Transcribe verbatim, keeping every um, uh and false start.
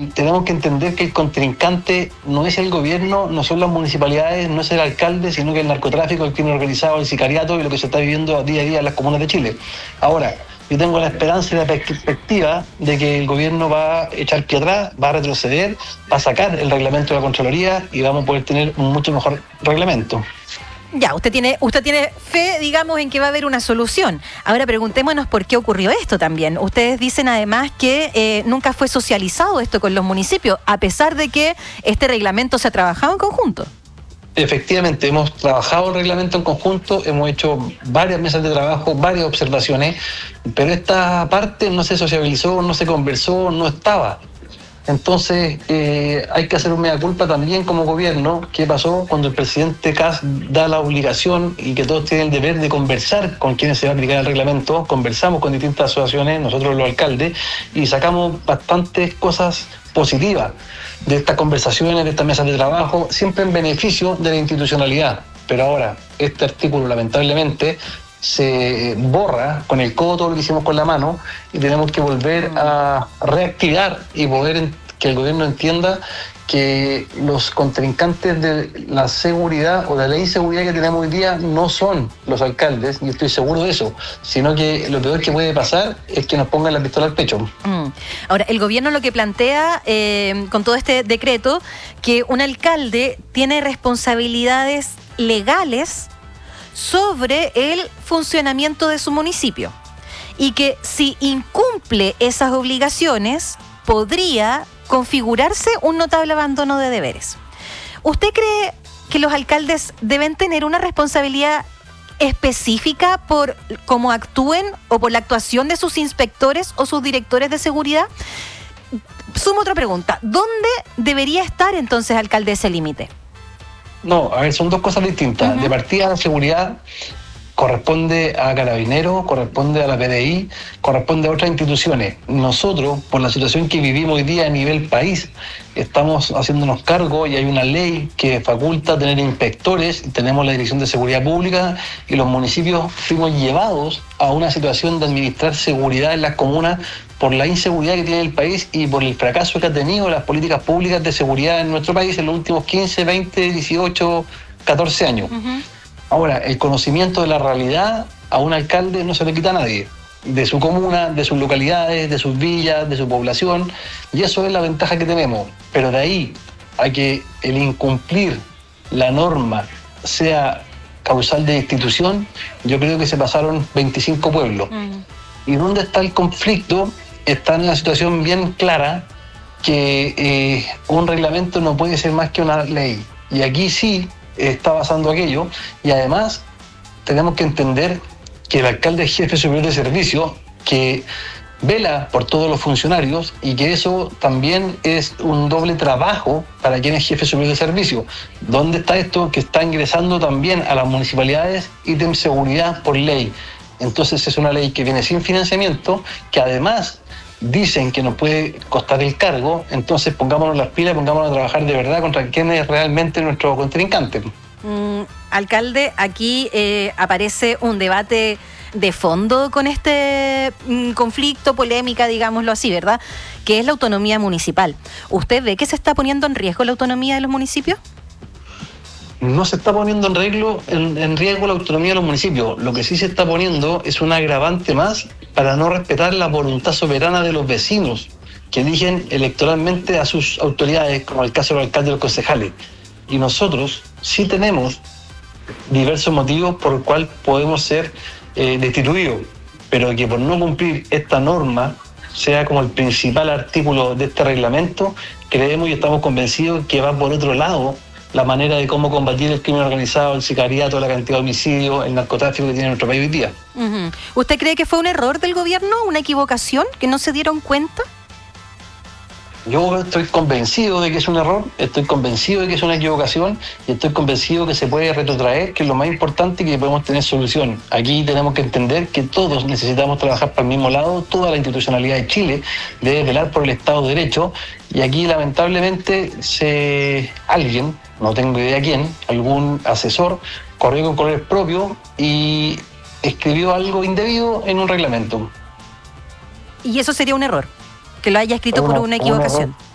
tenemos que entender que el contrincante no es el gobierno, no son las municipalidades, no es el alcalde, sino que el narcotráfico, el crimen organizado, el sicariato y lo que se está viviendo día a día en las comunas de Chile. Ahora, yo tengo la esperanza y la perspectiva de que el gobierno va a echar pie atrás, va a retroceder, va a sacar el reglamento de la Contraloría y vamos a poder tener un mucho mejor reglamento. Ya, usted tiene, usted tiene fe, digamos, en que va a haber una solución. Ahora preguntémonos por qué ocurrió esto también. Ustedes dicen además que eh, nunca fue socializado esto con los municipios, a pesar de que este reglamento se ha trabajado en conjunto. Efectivamente, hemos trabajado el reglamento en conjunto, hemos hecho varias mesas de trabajo, varias observaciones, pero esta parte no se sociabilizó, no se conversó, no estaba. Entonces, eh, hay que hacer un mea culpa también como gobierno. ¿Qué pasó cuando el presidente Kast da la obligación y que todos tienen el deber de conversar con quienes se va a aplicar el reglamento? Conversamos con distintas asociaciones, nosotros los alcaldes, y sacamos bastantes cosas positivas de estas conversaciones, de estas mesas de trabajo, siempre en beneficio de la institucionalidad. Pero ahora, este artículo lamentablemente se borra con el codo todo lo que hicimos con la mano y tenemos que volver a reactivar y poder que el gobierno entienda que los contrincantes de la seguridad o de la inseguridad que tenemos hoy día no son los alcaldes, y estoy seguro de eso, sino que lo peor que puede pasar es que nos pongan la pistola al pecho. Mm. Ahora, el gobierno lo que plantea eh, con todo este decreto, que un alcalde tiene responsabilidades legales sobre el funcionamiento de su municipio y que si incumple esas obligaciones podría configurarse un notable abandono de deberes. ¿Usted cree que los alcaldes deben tener una responsabilidad específica por cómo actúen o por la actuación de sus inspectores o sus directores de seguridad? Sumo otra pregunta. ¿Dónde debería estar entonces, alcalde, ese límite? No, a ver, son dos cosas distintas. Uh-huh. De partida, la seguridad corresponde a Carabineros, corresponde a la P D I, corresponde a otras instituciones. Nosotros, por la situación que vivimos hoy día a nivel país, estamos haciéndonos cargo y hay una ley que faculta tener inspectores, tenemos la Dirección de Seguridad Pública y los municipios fuimos llevados a una situación de administrar seguridad en las comunas por la inseguridad que tiene el país y por el fracaso que ha tenido las políticas públicas de seguridad en nuestro país en los últimos quince, veinte, dieciocho, catorce años. Uh-huh. Ahora, el conocimiento de la realidad a un alcalde no se le quita a nadie, de su comuna, de sus localidades, de sus villas, de su población, y eso es la ventaja que tenemos. Pero de ahí a que el incumplir la norma sea causal de destitución, yo creo que se pasaron veinticinco pueblos. Uh-huh. ¿Y dónde está el conflicto? Está en la situación bien clara que eh, un reglamento no puede ser más que una ley. Y aquí sí está pasando aquello, y además tenemos que entender que el alcalde es jefe superior de servicio, que vela por todos los funcionarios y que eso también es un doble trabajo para quien es jefe superior de servicio. ¿Dónde está esto? Que está ingresando también a las municipalidades ítem seguridad por ley. Entonces es una ley que viene sin financiamiento, que además dicen que nos puede costar el cargo, entonces pongámonos las pilas, pongámonos a trabajar de verdad contra quién es realmente nuestro contrincante. Mm, alcalde, aquí eh, aparece un debate de fondo con este mm, conflicto, polémica, digámoslo así, ¿verdad? Que es la autonomía municipal. ¿Usted ve que se está poniendo en riesgo la autonomía de los municipios? No se está poniendo en riesgo, en, en riesgo la autonomía de los municipios. Lo que sí se está poniendo es un agravante más para no respetar la voluntad soberana de los vecinos que eligen electoralmente a sus autoridades, como el caso del alcalde y los concejales. Y nosotros sí tenemos diversos motivos por el cual podemos ser eh, destituidos, pero que por no cumplir esta norma sea como el principal artículo de este reglamento, creemos y estamos convencidos que va por otro lado la manera de cómo combatir el crimen organizado, el sicariato, la cantidad de homicidios, el narcotráfico que tiene nuestro país hoy día. Uh-huh. ¿Usted cree que fue un error del gobierno, una equivocación, que no se dieron cuenta? Yo estoy convencido de que es un error, estoy convencido de que es una equivocación y estoy convencido que se puede retrotraer, que es lo más importante y que podemos tener solución. Aquí tenemos que entender que todos necesitamos trabajar para el mismo lado, toda la institucionalidad de Chile debe velar por el Estado de Derecho y aquí lamentablemente se alguien, no tengo idea quién, algún asesor, corrió con colores propios y escribió algo indebido en un reglamento. ¿Y eso sería un error? Que lo haya escrito una, por una equivocación.